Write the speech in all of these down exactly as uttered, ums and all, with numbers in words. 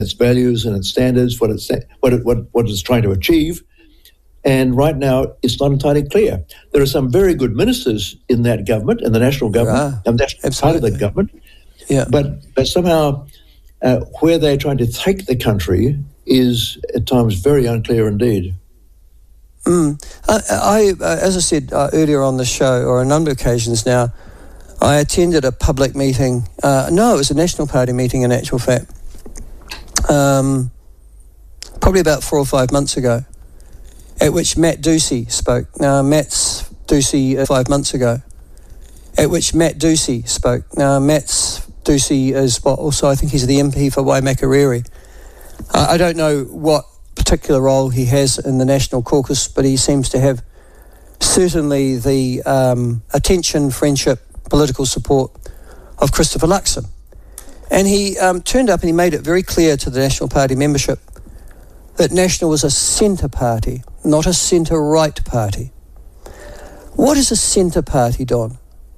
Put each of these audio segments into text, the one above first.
its values and its standards, what it's what it, what what it's trying to achieve. And right now, it's not entirely clear. There are some very good ministers in that government, in the national government, and that's part of the government. Yeah. But but somehow, uh, where they're trying to take the country is at times very unclear indeed. Mm. I, I uh, as I said uh, earlier on the show, or a number of occasions now, I attended a public meeting. Uh, no, it was a National Party meeting in actual fact. Um, probably about four or five months ago, at which Matt Ducey spoke. Now, Matt's Ducey uh, five months ago, at which Matt Ducey spoke. Now, Matt's Ducey is what also, I think he's the M P for Waimakariri. Uh, I don't know what particular role he has in the National Caucus, but he seems to have certainly the um, attention, friendship, political support of Christopher Luxon. And he um, turned up and he made it very clear to the National Party membership that National was a centre party, not a centre-right party. What is a centre party, Don?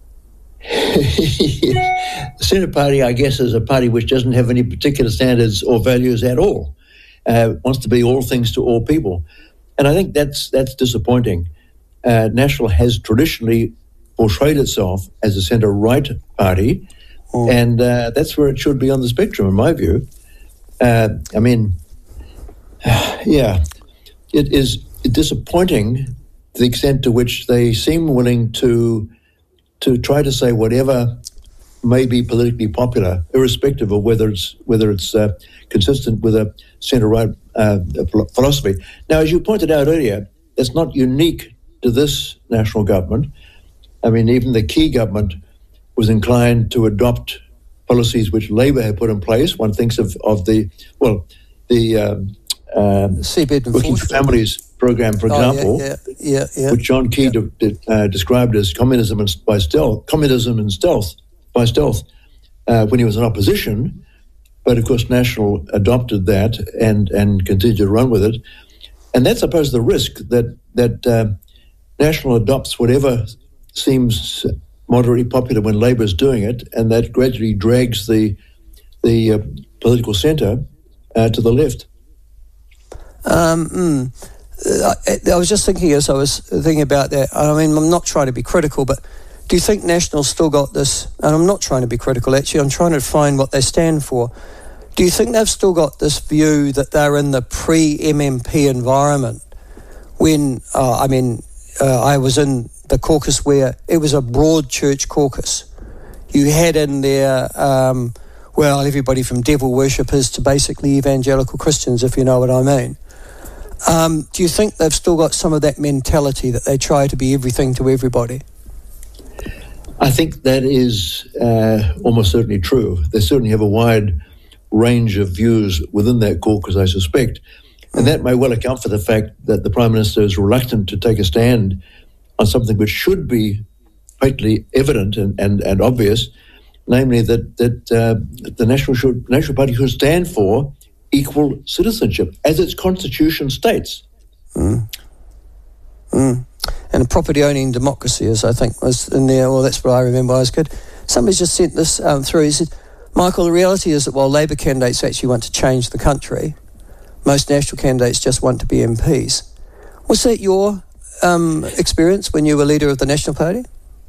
The centre party, I guess, is a party which doesn't have any particular standards or values at all. Uh, wants to be all things to all people. And I think that's that's disappointing. Uh, National has traditionally portrayed itself as a centre-right party, oh. and uh, that's where it should be on the spectrum, in my view. Uh, I mean, yeah, it is disappointing to the extent to which they seem willing to to try to say whatever may be politically popular, irrespective of whether it's whether it's uh, consistent with a centre-right uh, philosophy. Now, as you pointed out earlier, it's not unique to this national government. I mean, even the Key government was inclined to adopt policies which Labor had put in place. One thinks of, of the, well, the um, um, Working for Families program, for example, oh, yeah, yeah, yeah, yeah. which John Key yeah. de- de- uh, described as communism and by stealth, communism and stealth, by stealth, uh, when he was in opposition. But of course, National adopted that and, and continued to run with it. And that's, I suppose, the risk that that uh, National adopts whatever seems moderately popular when Labor is doing it, and that gradually drags the the uh, political centre uh, to the left. Um, mm, I, I was just thinking as I was thinking about that. I mean, I'm not trying to be critical, but do you think National's still got this? And I'm not trying to be critical, actually. I'm trying to find what they stand for. Do you think they've still got this view that they're in the pre-M M P environment? When, uh, I mean, uh, I was in the caucus where it was a broad church caucus. You had in there, um, well, everybody from devil worshippers to basically evangelical Christians, if you know what I mean. Um, do you think they've still got some of that mentality that they try to be everything to everybody? I think that is uh, almost certainly true. They certainly have a wide range of views within that caucus, I suspect. And that may well account for the fact that the Prime Minister is reluctant to take a stand on something which should be patently evident and, and, and obvious, namely that that uh, the National should, National Party should stand for equal citizenship, as its constitution states. Mm. Mm. And a property-owning democracy, as I think was in there. Well, that's what I remember. I was good. Somebody just sent this um, through. He said, Michael, the reality is that while Labor candidates actually want to change the country, most National candidates just want to be M Ps. Was that your um, experience when you were leader of the National Party?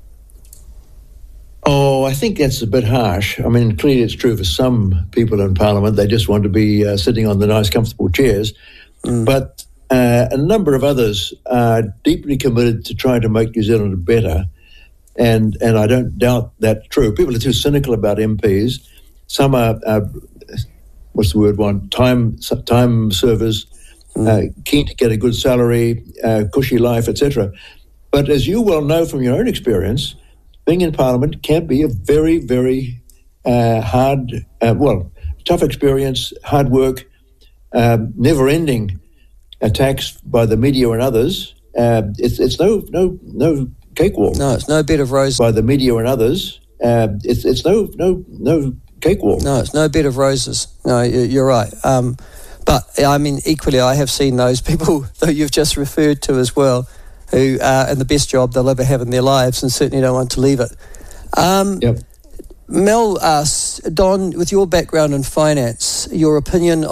Oh, I think that's a bit harsh. I mean, clearly it's true for some people in Parliament. They just want to be uh, sitting on the nice, comfortable chairs. Mm. But uh, a number of others are deeply committed to trying to make New Zealand better. And and I don't doubt that's true. People are too cynical about M Ps. Some are, uh, what's the word one, time time servers, mm. uh, keen to get a good salary, uh, cushy life, et cetera. But as you well know from your own experience, being in Parliament can be a very, very uh, hard, uh, well, tough experience, hard work, um, never-ending attacks by the media and others. Uh, it's it's no no no cakewalk. No, it's no bed of roses. By the media and others, uh, it's it's no no no cakewalk. No, it's no bed of roses. No, you're right. Um, but I mean, equally, I have seen those people that you've just referred to as well, who are in the best job they'll ever have in their lives and certainly don't want to leave it. Um, yep. Mel asks, Don, with your background in finance, your opinion